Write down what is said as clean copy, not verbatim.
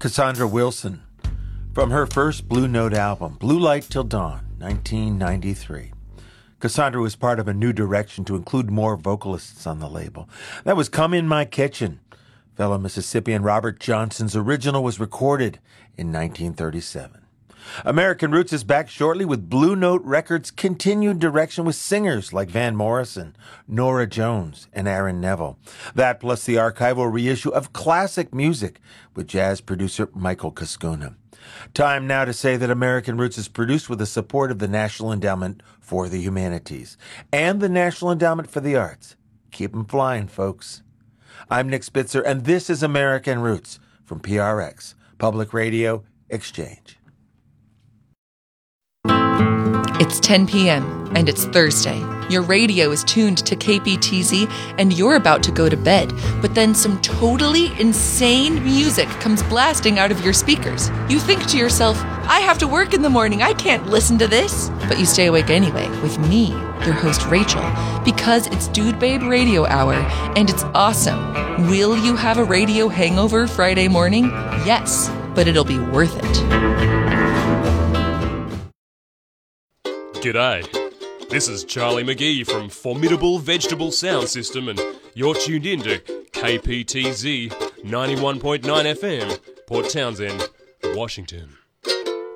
Cassandra Wilson, from her first Blue Note album, Blue Light Till Dawn, 1993. Cassandra was part of a new direction to include more vocalists on the label. That was Come In My Kitchen. Fellow Mississippian Robert Johnson's original was recorded in 1937. American Roots is back shortly with Blue Note Records' continued direction with singers like Van Morrison, Norah Jones, and Aaron Neville. That plus the archival reissue of classic music with jazz producer Michael Cascuna. Time now to say that American Roots is produced with the support of the National Endowment for the Humanities and the National Endowment for the Arts. Keep 'em flying, folks. I'm Nick Spitzer, and this is American Roots from PRX, Public Radio Exchange. It's 10 p.m. and it's Thursday. Your radio is tuned to KPTZ and you're about to go to bed, but then some totally insane music comes blasting out of your speakers. You think to yourself, I have to work in the morning, I can't listen to this. But you stay awake anyway with me, your host Rachel, because it's Dude Babe Radio Hour and it's awesome. Will you have a radio hangover Friday morning? Yes, but it'll be worth it. G'day, this is Charlie McGee from Formidable Vegetable Sound System and you're tuned in to KPTZ 91.9 FM, Port Townsend, Washington.